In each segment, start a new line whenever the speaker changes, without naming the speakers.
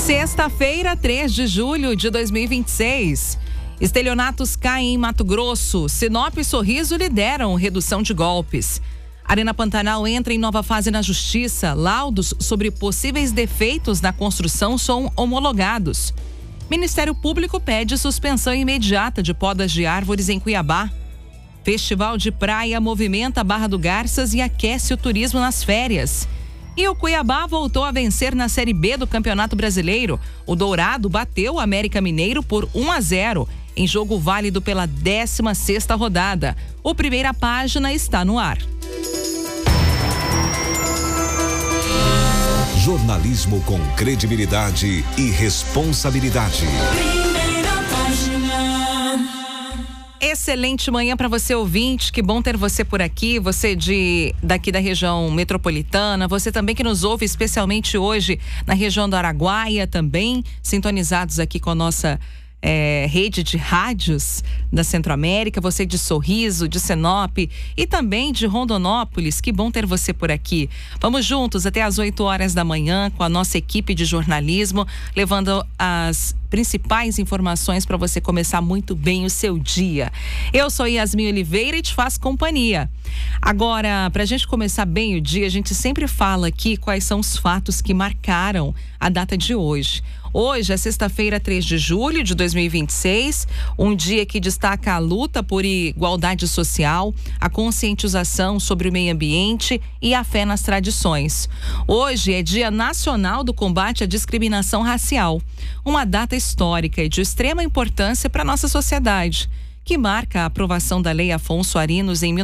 Sexta-feira, 3 de julho de 2026. Estelionatos caem em Mato Grosso. Sinop e Sorriso lideram redução de golpes. Arena Pantanal entra em nova fase na Justiça. Laudos sobre possíveis defeitos na construção são homologados. Ministério Público pede suspensão imediata de podas de árvores em Cuiabá. Festival de praia movimenta a Barra do Garças e aquece o turismo nas férias. E o Cuiabá voltou a vencer na Série B do Campeonato Brasileiro. O Dourado bateu o América Mineiro por 1-0, em jogo válido pela 16ª rodada. O Primeira Página está no ar.
Jornalismo com credibilidade e responsabilidade.
Excelente manhã para você, ouvinte. Que bom ter você por aqui. Você daqui da região metropolitana. Você também que nos ouve, especialmente hoje na região do Araguaia também, sintonizados aqui com a nossa rede de rádios da Centro-América. Você de Sorriso, de Sinop e também de Rondonópolis. Que bom ter você por aqui. Vamos juntos até às 8 horas da manhã com a nossa equipe de jornalismo, levando as principais informações para você começar muito bem o seu dia. Eu sou Yasmin Oliveira e te faço companhia. Agora, para a gente começar bem o dia, a gente sempre fala aqui quais são os fatos que marcaram a data de hoje. Hoje é sexta-feira, 3 de julho de 2026, um dia que destaca a luta por igualdade social, a conscientização sobre o meio ambiente e a fé nas tradições. Hoje é Dia Nacional do Combate à Discriminação Racial, uma data histórica e de extrema importância para a nossa sociedade, que marca a aprovação da Lei Afonso Arinos em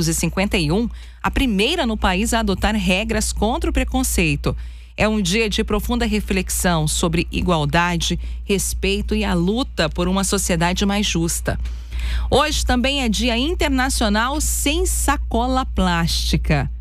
1951, a primeira no país a adotar regras contra o preconceito. É um dia de profunda reflexão sobre igualdade, respeito e a luta por uma sociedade mais justa. Hoje também é Dia Internacional Sem Sacola Plástica.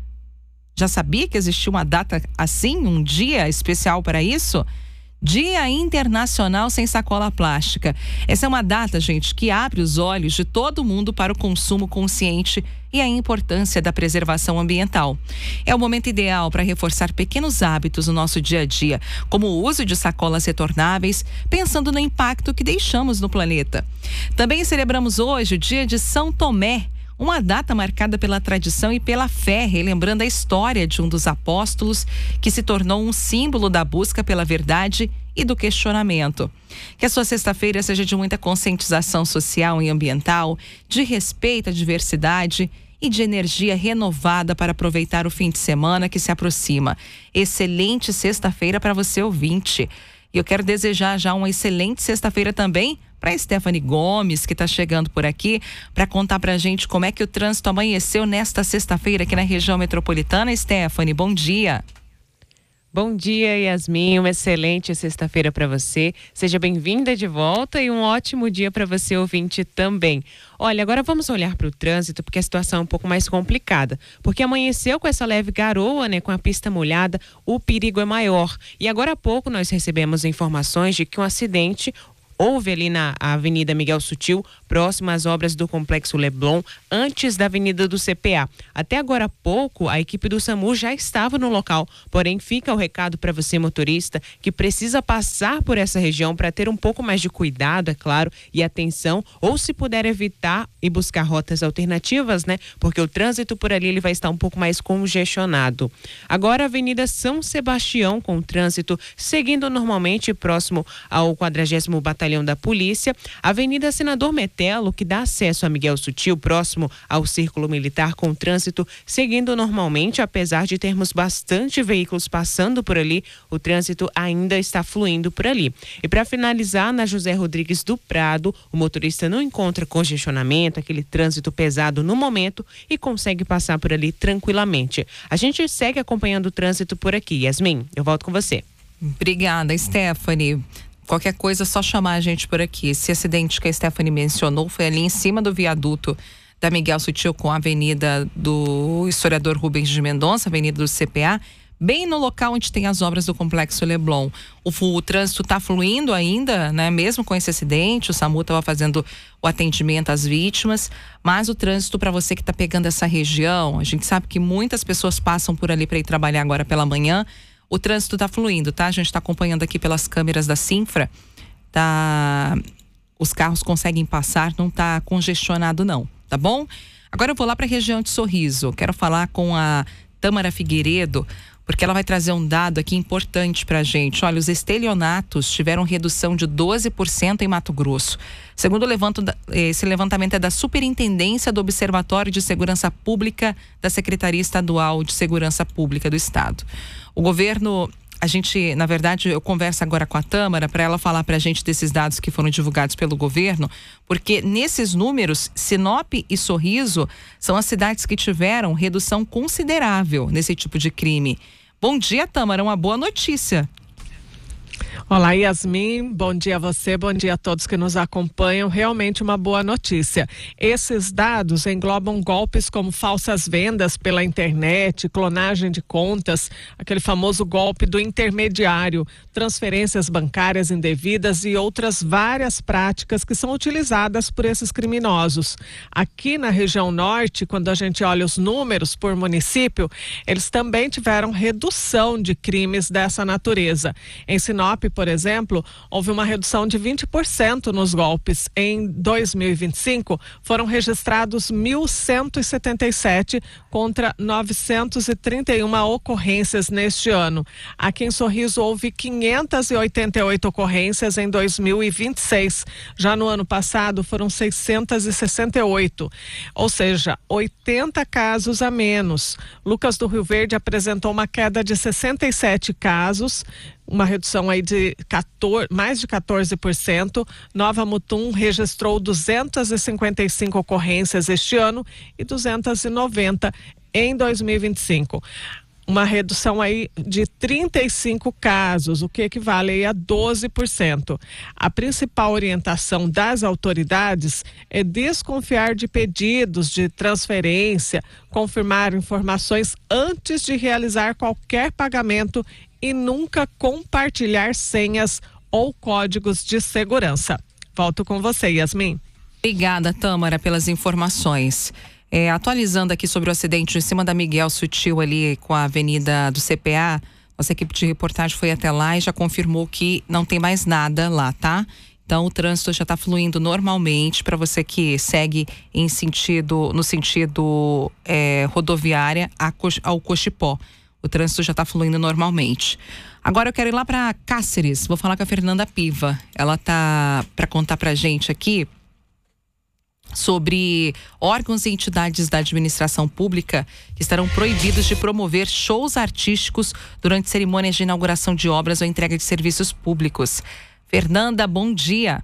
Já sabia que existia uma data assim, um dia especial para isso? Dia Internacional Sem Sacola Plástica. Essa é uma data, gente, que abre os olhos de todo mundo para o consumo consciente e a importância da preservação ambiental. É o momento ideal para reforçar pequenos hábitos no nosso dia a dia, como o uso de sacolas retornáveis, pensando no impacto que deixamos no planeta. Também celebramos hoje o Dia de São Tomé, uma data marcada pela tradição e pela fé, relembrando a história de um dos apóstolos que se tornou um símbolo da busca pela verdade e do questionamento. Que a sua sexta-feira seja de muita conscientização social e ambiental, de respeito à diversidade e de energia renovada para aproveitar o fim de semana que se aproxima. Excelente sexta-feira para você, ouvinte. E eu quero desejar já uma excelente sexta-feira também para Stephanie Gomes, que está chegando por aqui, para contar para a gente como é que o trânsito amanheceu nesta sexta-feira aqui na região metropolitana. Stephanie, bom dia.
Bom dia, Yasmin, uma excelente sexta-feira para você. Seja bem-vinda de volta e um ótimo dia para você, ouvinte, também. Olha, agora vamos olhar para o trânsito, porque a situação é um pouco mais complicada. Porque amanheceu com essa leve garoa, né, com a pista molhada, o perigo é maior. E agora há pouco nós recebemos informações de que um acidente houve ali na Avenida Miguel Sutil, próximo às obras do Complexo Leblon, antes da Avenida do CPA. Até agora há pouco, a equipe do SAMU já estava no local, porém fica o recado para você, motorista, que precisa passar por essa região para ter um pouco mais de cuidado, é claro, e atenção, ou se puder evitar e buscar rotas alternativas, né? Porque o trânsito por ali ele vai estar um pouco mais congestionado. Agora a Avenida São Sebastião com trânsito seguindo normalmente próximo ao 40º Batalhão da Polícia, Avenida Senador Metelo, que dá acesso a Miguel Sutil, próximo ao Círculo Militar, com trânsito seguindo normalmente, apesar de termos bastante veículos passando por ali, o trânsito ainda está fluindo por ali. E para finalizar, na José Rodrigues do Prado, o motorista não encontra congestionamento, aquele trânsito pesado no momento e consegue passar por ali tranquilamente. A gente segue acompanhando o trânsito por aqui. Yasmin, eu volto com você.
Obrigada, Stephanie. Qualquer coisa, é só chamar a gente por aqui. Esse acidente que a Stephanie mencionou foi ali em cima do viaduto da Miguel Sutil com a avenida do historiador Rubens de Mendonça, avenida do CPA, bem no local onde tem as obras do Complexo Leblon. O trânsito está fluindo ainda, né? Mesmo com esse acidente, o SAMU estava fazendo o atendimento às vítimas, mas o trânsito para você que está pegando essa região, a gente sabe que muitas pessoas passam por ali para ir trabalhar agora pela manhã. O trânsito está fluindo, tá? A gente está acompanhando aqui pelas câmeras da Cinfra. Os carros conseguem passar, não está congestionado não, tá bom? Agora eu vou lá para a região de Sorriso. Quero falar com a Tâmara Figueiredo, porque ela vai trazer um dado aqui importante para a gente. Olha, os estelionatos tiveram redução de 12% em Mato Grosso. Segundo esse levantamento é da Superintendência do Observatório de Segurança Pública da Secretaria Estadual de Segurança Pública do Estado. O governo, na verdade, eu converso agora com a Tâmara para ela falar para a gente desses dados que foram divulgados pelo governo, porque nesses números, Sinop e Sorriso são as cidades que tiveram redução considerável nesse tipo de crime. Bom dia, Tâmara, uma boa notícia.
Olá, Yasmin, bom dia a você, bom dia a todos que nos acompanham. Realmente uma boa notícia. Esses dados englobam golpes como falsas vendas pela internet, clonagem de contas, aquele famoso golpe do intermediário, transferências bancárias indevidas e outras várias práticas que são utilizadas por esses criminosos. Aqui na região norte, quando a gente olha os números por município, eles também tiveram redução de crimes dessa natureza. Em Sinop, por exemplo, houve uma redução de 20% nos golpes. Em 2025, foram registrados 1.177 contra 931 ocorrências neste ano. Aqui em Sorriso, houve 588 ocorrências em 2026. Já no ano passado, foram 668. Ou seja, 80 casos a menos. Lucas do Rio Verde apresentou uma queda de 67 casos, uma redução aí de mais de 14%. Nova Mutum registrou 255 ocorrências este ano e 290 em 2025. Uma redução aí de 35 casos, o que equivale aí a 12%. A principal orientação das autoridades é desconfiar de pedidos de transferência, confirmar informações antes de realizar qualquer pagamento e nunca compartilhar senhas ou códigos de segurança. Volto com você, Yasmin.
Obrigada, Tâmara, pelas informações. Atualizando aqui sobre o acidente em cima da Miguel Sutil ali com a avenida do CPA, nossa equipe de reportagem foi até lá e já confirmou que não tem mais nada lá, tá? Então o trânsito já está fluindo normalmente para você que segue no sentido rodoviária ao Cochipó. O trânsito já está fluindo normalmente. Agora eu quero ir lá para Cáceres. Vou falar com a Fernanda Piva. Ela tá para contar pra gente aqui sobre órgãos e entidades da administração pública que estarão proibidos de promover shows artísticos durante cerimônias de inauguração de obras ou entrega de serviços públicos. Fernanda, bom dia.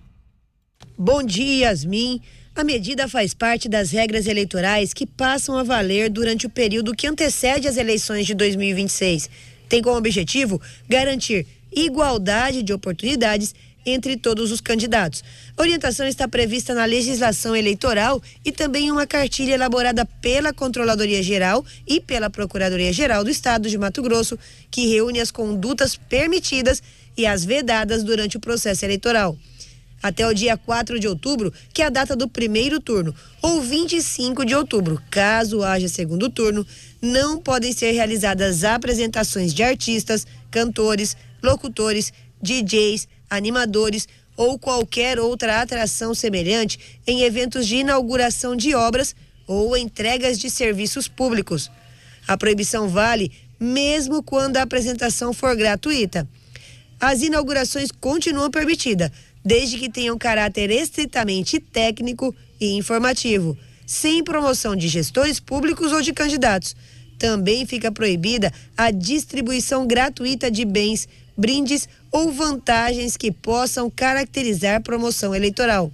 Bom dia, Yasmin. A medida faz parte das regras eleitorais que passam a valer durante o período que antecede as eleições de 2026. Tem como objetivo garantir igualdade de oportunidades entre todos os candidatos. A orientação está prevista na legislação eleitoral e também em uma cartilha elaborada pela Controladoria Geral e pela Procuradoria Geral do Estado de Mato Grosso, que reúne as condutas permitidas e as vedadas durante o processo eleitoral. Até o dia 4 de outubro, que é a data do primeiro turno, ou 25 de outubro, caso haja segundo turno, não podem ser realizadas apresentações de artistas, cantores, locutores, DJs, animadores ou qualquer outra atração semelhante em eventos de inauguração de obras ou entregas de serviços públicos. A proibição vale mesmo quando a apresentação for gratuita. As inaugurações continuam permitidas, desde que tenham caráter estritamente técnico e informativo, sem promoção de gestores públicos ou de candidatos. Também fica proibida a distribuição gratuita de bens, brindes ou vantagens que possam caracterizar promoção eleitoral.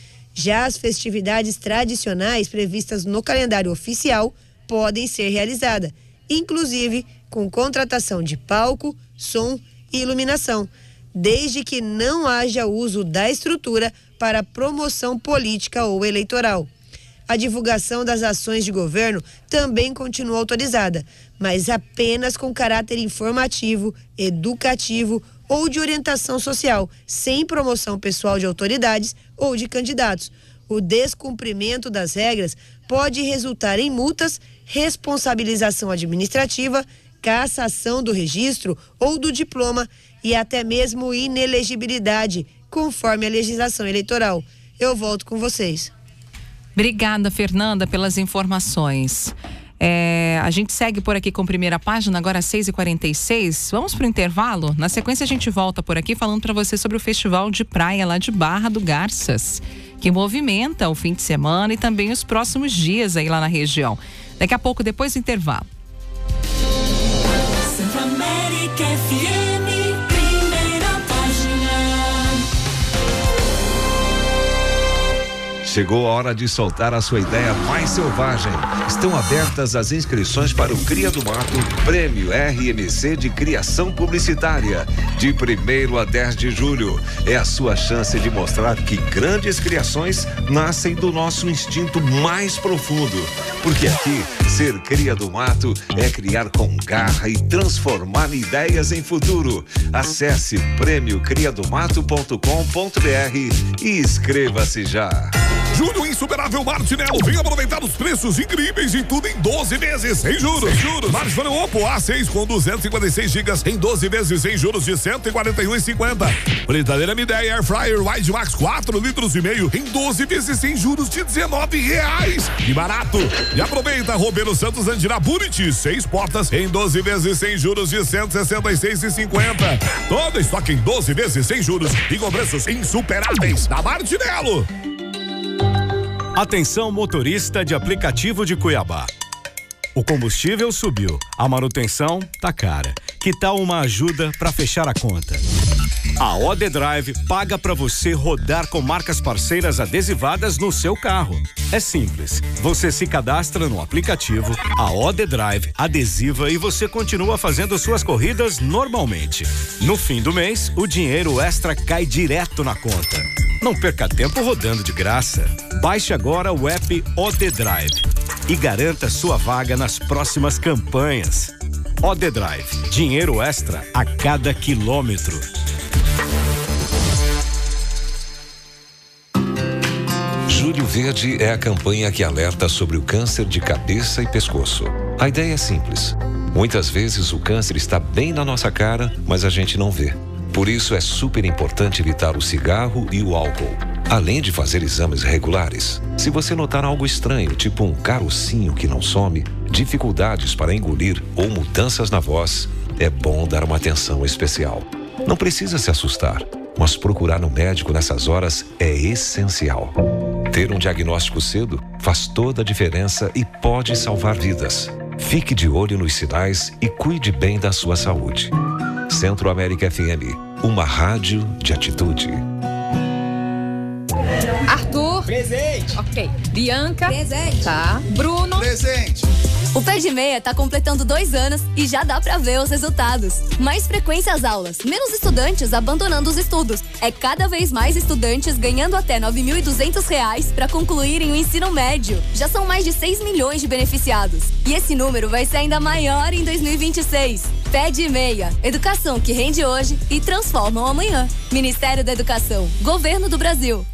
Já as festividades tradicionais previstas no calendário oficial podem ser realizadas, inclusive com contratação de palco, som e iluminação, desde que não haja uso da estrutura para promoção política ou eleitoral. A divulgação das ações de governo também continua autorizada, mas apenas com caráter informativo, educativo ou de orientação social, sem promoção pessoal de autoridades ou de candidatos. O descumprimento das regras pode resultar em multas, responsabilização administrativa, cassação do registro ou do diploma e até mesmo inelegibilidade, conforme a legislação eleitoral. Eu volto com vocês.
Obrigada, Fernanda, pelas informações. A gente segue por aqui com Primeira Página, agora às 6h46. Vamos para o intervalo? Na sequência a gente volta por aqui falando para você sobre o Festival de Praia lá de Barra do Garças, que movimenta o fim de semana e também os próximos dias aí lá na região. Daqui a pouco, depois do intervalo.
Centro-América FM, Primeira Página.
Chegou a hora de soltar a sua ideia mais selvagem. Estão abertas as inscrições para o Cria do Mato Prêmio RMC de Criação Publicitária. De 1º a 10 de julho. É a sua chance de mostrar que grandes criações nascem do nosso instinto mais profundo. Porque aqui, ser Cria do Mato é criar com garra e transformar ideias em futuro. Acesse prêmiocriadomato.com.br e inscreva-se já.
Julho Insuperável Martinello. Vem aproveitar os preços incríveis em tudo em 12 vezes sem juros. Smartphone Oppo A6 com 256 GB em 12 vezes sem juros de R$ 141,50. Fritadeira Midea Air Fryer Wide Max 4,5 litros em 12 vezes sem juros de R$ 19,00. Que barato! E aproveita Roberto Santos Andira Buriti 6 portas em 12 vezes sem juros de R$ 166,50. Todo estoque em 12 vezes sem juros e com preços insuperáveis da Martinello.
Atenção, motorista de aplicativo de Cuiabá. O combustível subiu, a manutenção tá cara. Que tal uma ajuda para fechar a conta? A OD Drive paga para você rodar com marcas parceiras adesivadas no seu carro. É simples, você se cadastra no aplicativo, a OD Drive adesiva e você continua fazendo suas corridas normalmente. No fim do mês, o dinheiro extra cai direto na conta. Não perca tempo rodando de graça. Baixe agora o app OD Drive e garanta sua vaga nas próximas campanhas. OD Drive, dinheiro extra a cada quilômetro.
Julho Verde é a campanha que alerta sobre o câncer de cabeça e pescoço. A ideia é simples. Muitas vezes o câncer está bem na nossa cara, mas a gente não vê. Por isso é super importante evitar o cigarro e o álcool, além de fazer exames regulares. Se você notar algo estranho, tipo um carocinho que não some, dificuldades para engolir ou mudanças na voz, é bom dar uma atenção especial. Não precisa se assustar, mas procurar um médico nessas horas é essencial. Ter um diagnóstico cedo faz toda a diferença e pode salvar vidas. Fique de olho nos sinais e cuide bem da sua saúde. Centro-América FM, uma rádio de atitude.
Arthur.
Presente.
Ok. Bianca.
Presente.
Tá. Bruno.
Presente.
O Pé de Meia tá completando 2 anos e já dá pra ver os resultados. Mais frequência às aulas, menos estudantes abandonando os estudos. É cada vez mais estudantes ganhando até R$ 9.200 para concluírem o ensino médio. Já são mais de 6 milhões de beneficiados. E esse número vai ser ainda maior em 2026. Pé de Meia, educação que rende hoje e transforma o amanhã. Ministério da Educação, Governo do Brasil.